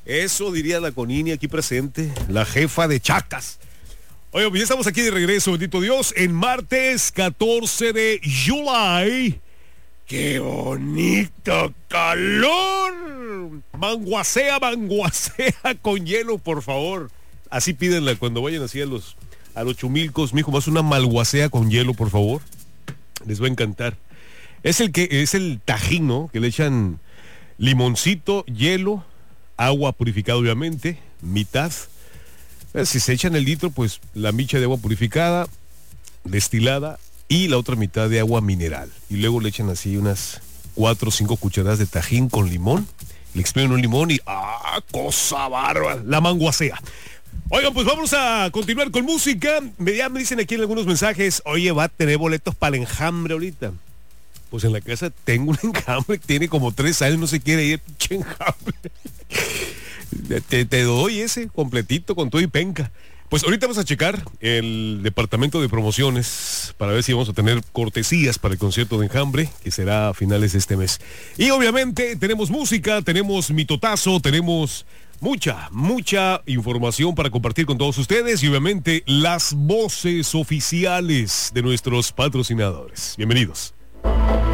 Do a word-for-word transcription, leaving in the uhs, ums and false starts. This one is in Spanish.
Eso diría la Conini aquí presente, la jefa de Chacas. Oye, pues ya estamos aquí de regreso, bendito Dios, en martes catorce de julio. ¡Qué bonito calor! Manguacea, manguacea con hielo, por favor. Así pídenla cuando vayan así a los, a los chumilcos. Mijo, más una malguacea con hielo, por favor. Les va a encantar. Es el que es el tajín, ¿no? Que le echan limoncito, hielo, agua purificada, obviamente, mitad. Si se echan el litro, pues la micha de agua purificada, destilada, y la otra mitad de agua mineral. Y luego le echan así unas cuatro o cinco cucharadas de tajín con limón. Le exprimen un limón y ¡ah, cosa bárbara! La manguacea. Oigan, pues vamos a continuar con música. Me, ya me dicen aquí en algunos mensajes, oye, va a tener boletos para el enjambre ahorita. Pues en la casa tengo un enjambre que tiene como tres años, no se quiere ir, pinche enjambre. Te, te doy ese completito con todo y penca. Pues ahorita vamos a checar el departamento de promociones para ver si vamos a tener cortesías para el concierto de Enjambre, que será a finales de este mes. Y obviamente tenemos música, tenemos mitotazo, tenemos mucha, mucha información para compartir con todos ustedes y obviamente las voces oficiales de nuestros patrocinadores. Bienvenidos.